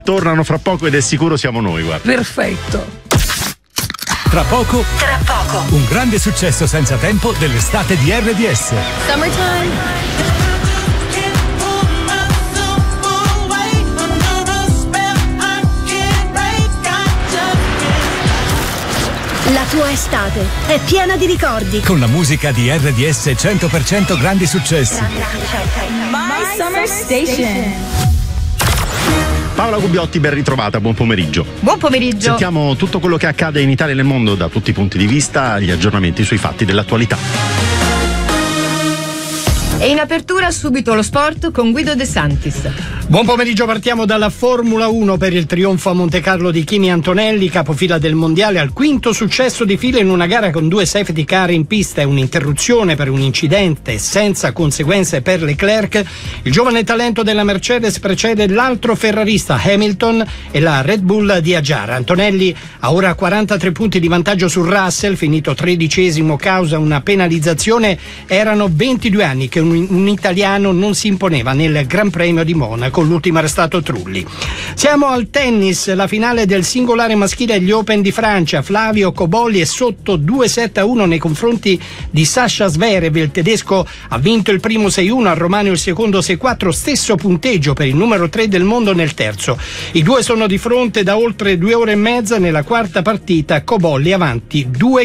Tornano fra poco ed è sicuro siamo noi, guarda. Perfetto. Tra poco, un grande successo senza tempo dell'estate di RDS. Summertime. La tua estate è piena di ricordi. Con la musica di RDS 100% grandi successi. My Summer Station. Paola Gubbiotti, ben ritrovata, buon pomeriggio. Buon pomeriggio. Sentiamo tutto quello che accade in Italia e nel mondo da tutti i punti di vista, gli aggiornamenti sui fatti dell'attualità. E in apertura subito lo sport con Guido De Santis. Buon pomeriggio, partiamo dalla Formula 1 per il trionfo a Monte Carlo di Kimi Antonelli, capofila del mondiale al quinto successo di fila in una gara con 2 safety car in pista e un'interruzione per un incidente senza conseguenze per Leclerc. Il giovane talento della Mercedes precede l'altro ferrarista Hamilton e la Red Bull di Ajar. Antonelli ha ora 43 punti di vantaggio su Russell, finito 13° causa una penalizzazione. Erano 22 anni che un italiano non si imponeva nel Gran Premio di Monaco, l'ultimo era stato Trulli. Siamo al tennis, la finale del singolare maschile agli Open di Francia. Flavio Cobolli è sotto 2-7-1 nei confronti di Sasha Zverev. Il tedesco ha vinto il primo 6-1, al Romaneo il secondo 6-4, stesso punteggio per il numero 3 del mondo nel terzo. I due sono di fronte da oltre 2 ore e mezza. Nella quarta partita Cobolli avanti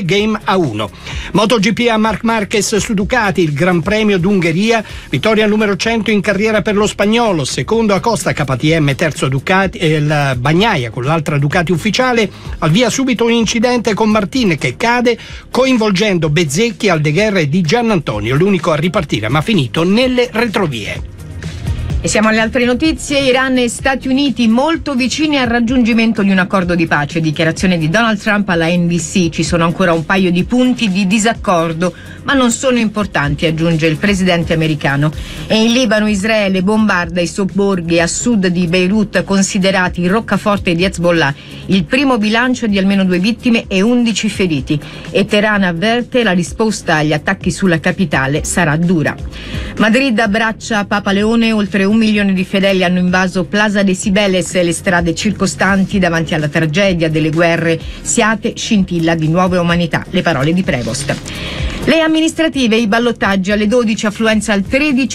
2-1. MotoGP a Marc Marquez su Ducati, il Gran Premio d'Ungheria, vittoria numero 100 in carriera per lo spagnolo, secondo Acosta KTM, terzo Ducati, il Bagnaia con l'altra Ducati ufficiale. Al via subito un incidente con Martin che cade coinvolgendo Bezzecchi, Aldeguerra e Di Giannantonio, l'unico a ripartire ma finito nelle retrovie. E siamo alle altre notizie. Iran e Stati Uniti molto vicini al raggiungimento di un accordo di pace. Dichiarazione di Donald Trump alla NBC. Ci sono ancora un paio di punti di disaccordo, ma non sono importanti, aggiunge il presidente americano. E in Libano Israele bombarda i sobborghi a sud di Beirut considerati roccaforte di Hezbollah. Il primo bilancio di almeno 2 vittime e 11 feriti. E Teheran avverte la risposta agli attacchi sulla capitale sarà dura. Madrid abbraccia Papa Leone. Oltre 1 milione di fedeli hanno invaso Plaza de Cibeles e le strade circostanti davanti alla tragedia delle guerre. Siate scintilla di nuova umanità. Le parole di Prevost. Le amministrative, i ballottaggi alle 12, affluenza al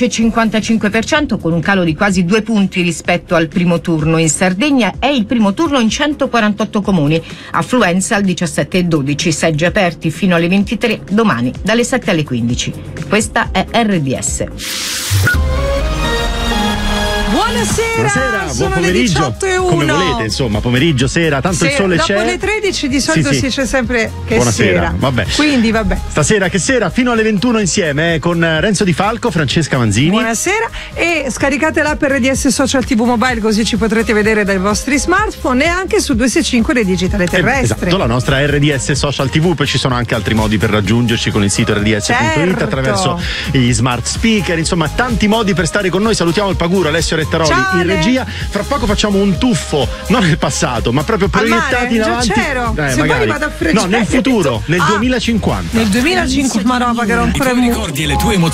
13,55% con un calo di quasi 2 punti rispetto al primo turno. In Sardegna è il primo turno in 148 comuni, affluenza al 17,12, seggi aperti fino alle 23 domani dalle 7 alle 15. Questa è RDS. Buonasera, buon pomeriggio. Come volete, insomma, pomeriggio, sera, tanto il sole dopo c'è. Dopo le 13 di solito si dice sempre che buonasera, sera. Vabbè. Quindi vabbè. Stasera che sera fino alle 21 insieme con Renzo Di Falco, Francesca Manzini. Buonasera, e scaricate l'app RDS Social TV Mobile, così ci potrete vedere dai vostri smartphone e anche su 265 le digitale terrestre. Esatto, la nostra RDS Social TV, poi ci sono anche altri modi per raggiungerci con il sito rds.it, attraverso gli smart speaker, insomma tanti modi per stare con noi. Salutiamo il Paguro, Alessio Rettaroli in regia. Fra poco facciamo un tuffo, non nel passato, ma proprio proiettati in avanti. Se poi vado a no, nel futuro, nel 2050. Nel 2050, ma roba che ero ancora I tuoi ricordi e le tue emozioni